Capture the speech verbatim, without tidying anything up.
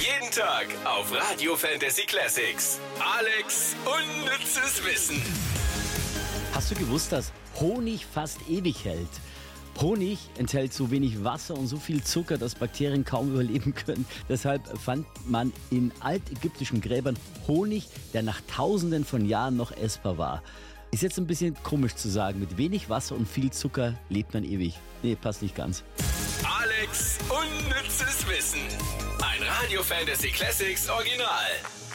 Jeden Tag auf Radio Fantasy Classics. Alex unnützes Wissen. Hast du gewusst, dass Honig fast ewig hält? Honig enthält so wenig Wasser und so viel Zucker, dass Bakterien kaum überleben können. Deshalb fand man in altägyptischen Gräbern Honig, der nach Tausenden von Jahren noch essbar war. Ist jetzt ein bisschen komisch zu sagen, mit wenig Wasser und viel Zucker lebt man ewig. Nee, passt nicht ganz. Alex unnützes Wissen. Ein Radio Fantasy Classics Original.